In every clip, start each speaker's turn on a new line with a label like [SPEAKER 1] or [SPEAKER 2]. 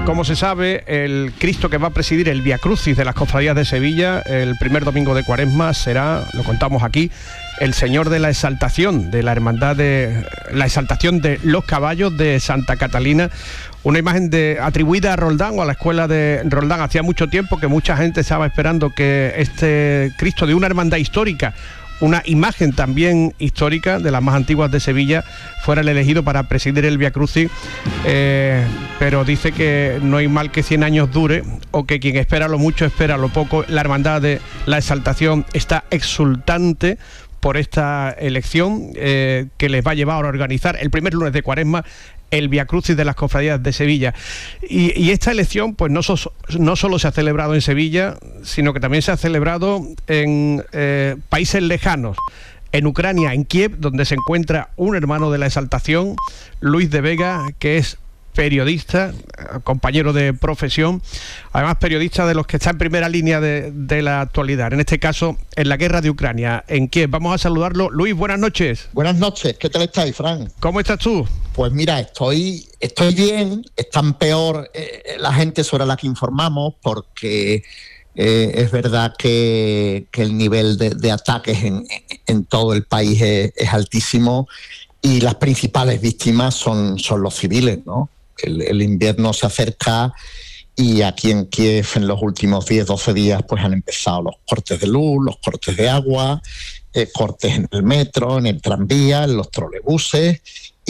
[SPEAKER 1] como se sabe, el Cristo que va a presidir el Vía Crucis de las Cofradías de Sevilla el primer domingo de Cuaresma será, lo contamos aquí, el Señor de la Exaltación, de la Hermandad de la Exaltación de los Caballos de Santa Catalina. Una imagen atribuida a Roldán o a la escuela de Roldán. Hacía mucho tiempo que mucha gente estaba esperando que este Cristo de una hermandad histórica, una imagen también histórica de las más antiguas de Sevilla, fuera el elegido para presidir el Vía Crucis, pero dice que no hay mal que 100 años dure, o que quien espera lo mucho espera lo poco. La Hermandad de la Exaltación está exultante por esta elección que les va a llevar a organizar el primer lunes de Cuaresma el Vía Crucis de las Cofradías de Sevilla. Y esta elección pues no solo se ha celebrado en Sevilla, sino que también se ha celebrado en países lejanos, en Ucrania, en Kiev, donde se encuentra un hermano de la Exaltación, Luis de Vega, que es periodista, compañero de profesión, además periodista de los que está en primera línea de la actualidad, en este caso en la guerra de Ucrania, en Kiev. Vamos a saludarlo. Luis, buenas noches.
[SPEAKER 2] Buenas noches, ¿qué tal estáis, Fran?
[SPEAKER 1] ¿Cómo estás tú?
[SPEAKER 2] Pues mira, estoy bien, están peor la gente sobre la que informamos, porque es verdad que el nivel de ataques en todo el país es altísimo, y las principales víctimas son los civiles, ¿no? El invierno se acerca, y aquí en Kiev en los últimos 10-12 días pues han empezado los cortes de luz, los cortes de agua, cortes en el metro, en el tranvía, en los trolebuses,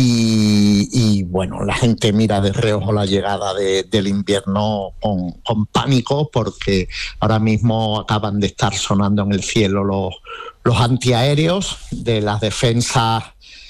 [SPEAKER 2] y bueno, la gente mira de reojo la llegada del invierno con pánico, porque ahora mismo acaban de estar sonando en el cielo los antiaéreos de las defensas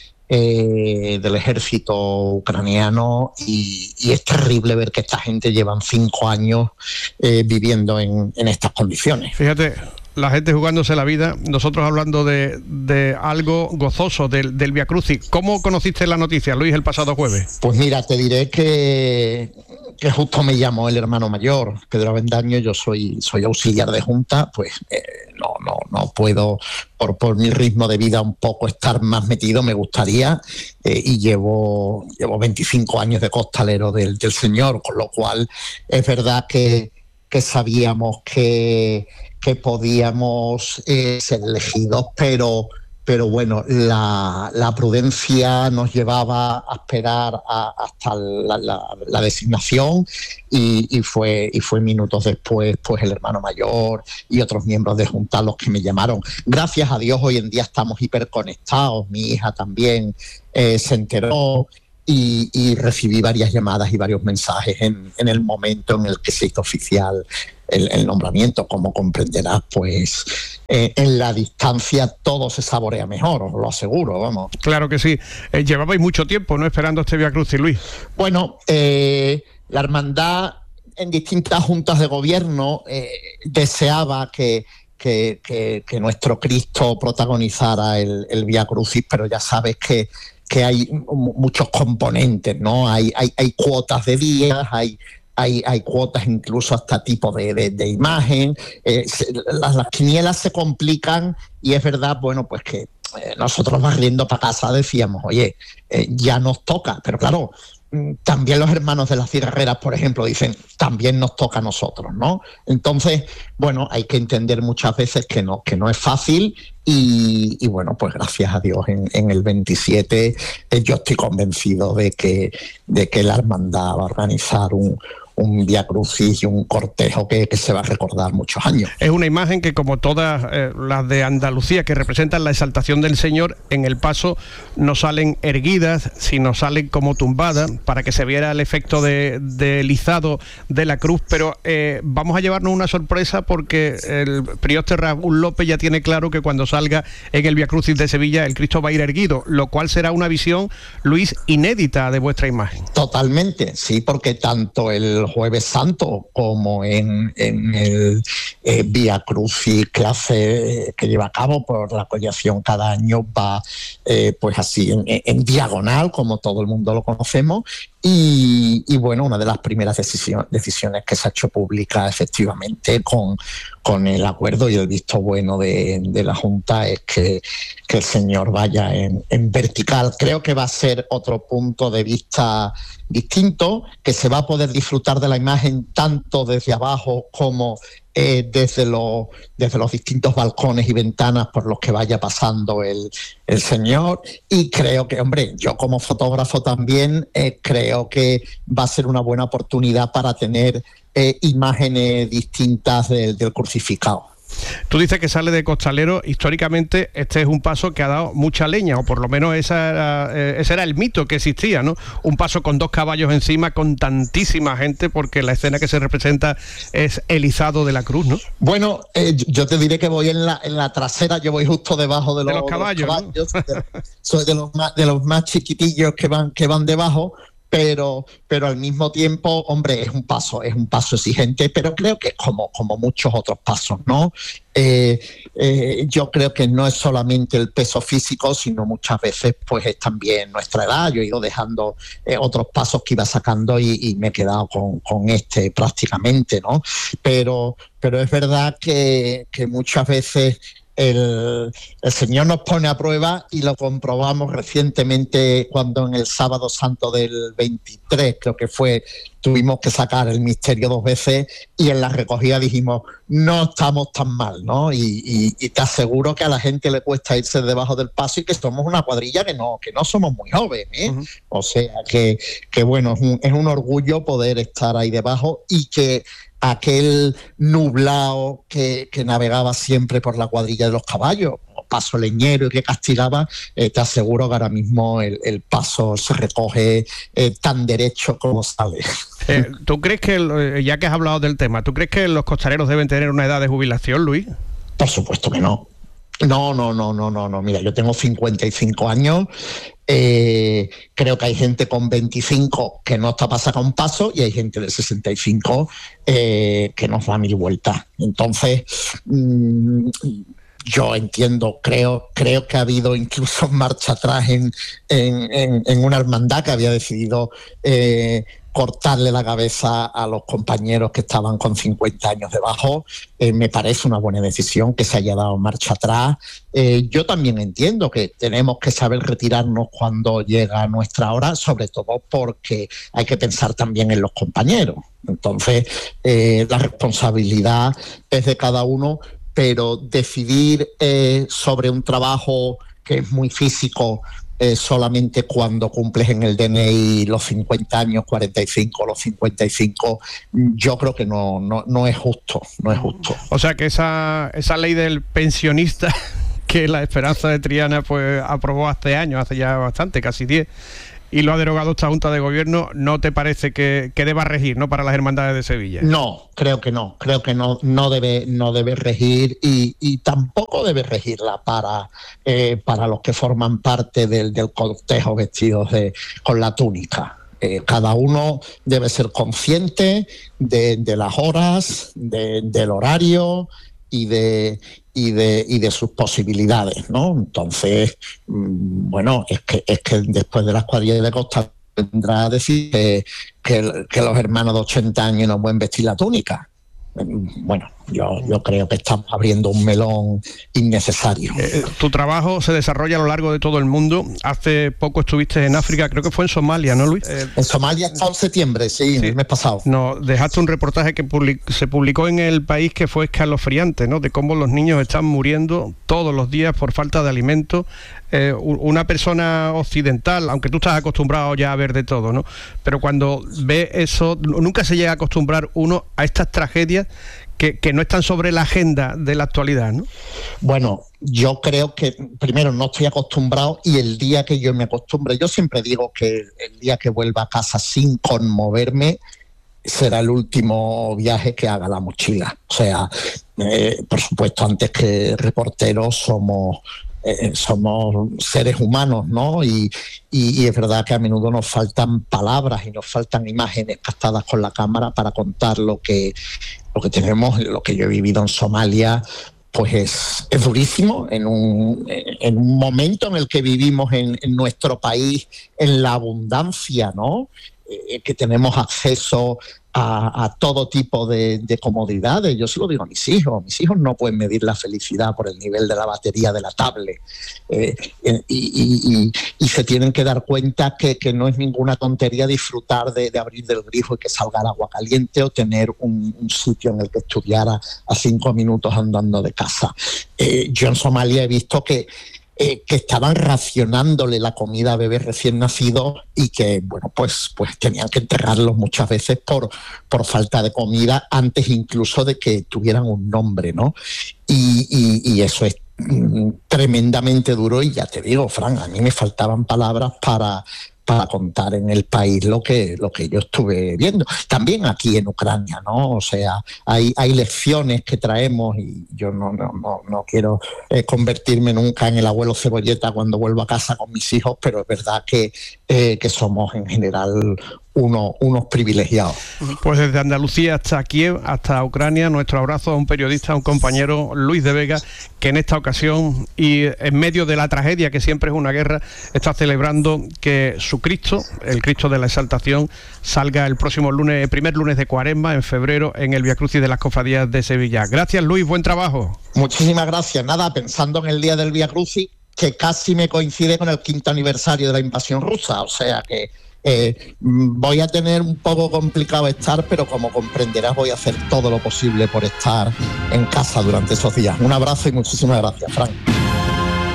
[SPEAKER 2] del ejército ucraniano, y es terrible ver que esta gente llevan 5 años viviendo en estas condiciones.
[SPEAKER 1] Fíjate, la gente jugándose la vida, nosotros hablando de algo gozoso del Vía Crucis. ¿Cómo conociste la noticia, Luis, el pasado jueves?
[SPEAKER 2] Pues mira, te diré que justo me llamó el hermano mayor, Pedro Avendaño. Yo soy auxiliar de junta, pues no puedo, por mi ritmo de vida, un poco estar más metido, me gustaría, y llevo 25 años de costalero del Señor, con lo cual es verdad que sabíamos que podíamos ser elegidos, pero bueno, la prudencia nos llevaba a esperar hasta la designación, y fue minutos después pues el hermano mayor y otros miembros de Junta los que me llamaron. Gracias a Dios hoy en día estamos hiperconectados, mi hija también se enteró, y recibí varias llamadas y varios mensajes en el momento en el que se hizo oficial el nombramiento. Como comprenderás, pues en la distancia todo se saborea mejor, os lo aseguro, vamos.
[SPEAKER 1] Claro que sí. Llevabais mucho tiempo, ¿no?, esperando este Vía Crucis, Luis.
[SPEAKER 2] Bueno, la hermandad en distintas juntas de gobierno deseaba que nuestro Cristo protagonizara el Vía Crucis, pero ya sabes que hay muchos componentes, ¿no? Hay cuotas de días, hay cuotas incluso hasta tipo de imagen. Las quinielas se complican, y es verdad, bueno, pues que nosotros barriendo para casa decíamos, oye, ya nos toca, pero claro, también los hermanos de las cigarreras, por ejemplo, dicen, también nos toca a nosotros, ¿no? Entonces, bueno, hay que entender muchas veces que no es fácil, y bueno, pues gracias a Dios en el 27 yo estoy convencido de que la hermandad va a organizar un Vía Crucis y un cortejo que se va a recordar muchos años.
[SPEAKER 1] Es una imagen que, como todas las de Andalucía, que representan la exaltación del Señor, en el paso no salen erguidas, sino salen como tumbadas, para que se viera el efecto de lizado de la cruz. Pero vamos a llevarnos una sorpresa, porque el prioste Raúl López ya tiene claro que cuando salga en el Vía Crucis de Sevilla el Cristo va a ir erguido, lo cual será una visión, Luis, inédita de vuestra imagen.
[SPEAKER 2] Totalmente, sí, porque tanto el Jueves Santo como en Vía Crucis que lleva a cabo por la collación cada año, va pues así en diagonal, como todo el mundo lo conocemos. Y bueno, una de las primeras decisiones que se ha hecho pública efectivamente con el acuerdo y el visto bueno de la Junta es que el señor vaya en vertical. Creo que va a ser otro punto de vista distinto, que se va a poder disfrutar de la imagen tanto desde abajo como desde los distintos balcones y ventanas por los que vaya pasando el señor. Y creo que, hombre, yo como fotógrafo también creo que va a ser una buena oportunidad para tener imágenes distintas del crucificado.
[SPEAKER 1] Tú dices que sale de costalero. Históricamente este es un paso que ha dado mucha leña, o por lo menos ese era el mito que existía, ¿no? Un paso con 2 caballos encima, con tantísima gente, porque la escena que se representa es el izado de la cruz, ¿no?
[SPEAKER 2] Bueno, yo te diré que voy en la trasera, yo voy justo debajo de los caballos. ¿No? Soy de los más chiquitillos que van debajo. Pero al mismo tiempo, hombre, es un paso exigente, pero creo que es como muchos otros pasos, ¿no? Yo creo que no es solamente el peso físico, sino muchas veces pues es también nuestra edad. Yo he ido dejando otros pasos que iba sacando y me he quedado con este prácticamente, ¿no? Pero es verdad que muchas veces el Señor nos pone a prueba, y lo comprobamos recientemente cuando en el Sábado Santo del 23, creo que fue, tuvimos que sacar el misterio 2 veces y en la recogida dijimos, no estamos tan mal, ¿no? Y te aseguro que a la gente le cuesta irse debajo del paso y que somos una cuadrilla que no somos muy jóvenes, ¿eh? Uh-huh. O sea que bueno, es un orgullo poder estar ahí debajo, y que aquel nublado que navegaba siempre por la cuadrilla de los caballos, paso leñero y que castigaba, te aseguro que ahora mismo el paso se recoge tan derecho como sale.
[SPEAKER 1] ¿Tú crees que, ya que has hablado del tema, ¿tú crees que los costaleros deben tener una edad de jubilación, Luis?
[SPEAKER 2] Por supuesto que no. No. Mira, yo tengo 55 años. Creo que hay gente con 25 que no está para sacar un paso, y hay gente de 65 que nos da 1000 vueltas. Entonces, yo entiendo, creo que ha habido incluso marcha atrás en una hermandad que había decidido cortarle la cabeza a los compañeros que estaban con 50 años debajo. Me parece una buena decisión que se haya dado marcha atrás. Yo también entiendo que tenemos que saber retirarnos cuando llega nuestra hora, sobre todo porque hay que pensar también en los compañeros. Entonces, la responsabilidad es de cada uno, pero decidir sobre un trabajo que es muy físico solamente cuando cumples en el DNI los 50 años, 45, los 55, yo creo que no es justo, no es justo.
[SPEAKER 1] O sea que esa ley del pensionista que la Esperanza de Triana pues aprobó hace años, hace ya bastante, casi 10, y lo ha derogado esta Junta de Gobierno, ¿no te parece que deba regir, no, para las hermandades de Sevilla?
[SPEAKER 2] No, creo que no debe regir, y tampoco debe regirla para los que forman parte del cortejo vestidos con la túnica. Cada uno debe ser consciente de las horas, del horario y de sus posibilidades, ¿no? Entonces, bueno, es que después de las cuadrillas de costa vendrá a decir que los hermanos de 80 años no pueden vestir la túnica. Bueno, yo creo que estamos abriendo un melón innecesario.
[SPEAKER 1] Tu trabajo se desarrolla a lo largo de todo el mundo. Hace poco estuviste en África, creo que fue en Somalia, ¿no, Luis?
[SPEAKER 2] En Somalia está en septiembre, sí, el mes pasado.
[SPEAKER 1] No, dejaste un reportaje que se publicó en El País que fue escalofriante, ¿no? De cómo los niños están muriendo todos los días por falta de alimento. Una persona occidental, aunque tú estás acostumbrado ya a ver de todo, ¿no? Pero cuando ve eso, nunca se llega a acostumbrar uno a estas tragedias que no están sobre la agenda de la actualidad, ¿no?
[SPEAKER 2] Bueno, yo creo que primero no estoy acostumbrado, y el día que yo me acostumbre, yo siempre digo que el día que vuelva a casa sin conmoverme será el último viaje que haga la mochila. O sea, por supuesto, antes que reporteros somos seres humanos, ¿no? Y es verdad que a menudo nos faltan palabras y nos faltan imágenes captadas con la cámara para contar lo que Lo que tenemos, lo que yo he vivido en Somalia, pues es durísimo en un momento en el que vivimos en nuestro país, en la abundancia, ¿no? Que tenemos acceso a todo tipo de comodidades. Yo se lo digo a mis hijos no pueden medir la felicidad por el nivel de la batería de la tablet, y se tienen que dar cuenta que no es ninguna tontería disfrutar de abrir del grifo y que salga el agua caliente, o tener un sitio en el que estudiar a 5 minutos andando de casa. Yo en Somalia he visto que estaban racionándole la comida a bebés recién nacidos y que, bueno, pues tenían que enterrarlos muchas veces por falta de comida, antes incluso de que tuvieran un nombre, ¿no? Y eso es tremendamente duro, y ya te digo, Fran, a mí me faltaban palabras para contar en el país lo que yo estuve viendo. También aquí en Ucrania, ¿no? O sea, hay lecciones que traemos, y yo no quiero convertirme nunca en el abuelo cebolleta cuando vuelvo a casa con mis hijos, pero es verdad que somos en general unos privilegiados.
[SPEAKER 1] Pues desde Andalucía hasta Kiev, hasta Ucrania, nuestro abrazo a un periodista, a un compañero, Luis de Vega, que en esta ocasión y en medio de la tragedia, que siempre es una guerra, está celebrando que su Cristo, el Cristo de la Exaltación, salga el próximo lunes, el primer lunes de Cuaresma, en febrero, en el Viacrucis de las Cofradías de Sevilla. Gracias, Luis, buen trabajo.
[SPEAKER 2] Muchísimas gracias. Nada, pensando en el día del Viacrucis, que casi me coincide con el 5º aniversario de la invasión rusa, o sea que voy a tener un poco complicado estar, pero como comprenderás voy a hacer todo lo posible por estar en casa durante esos días. Un abrazo y muchísimas gracias, Fran.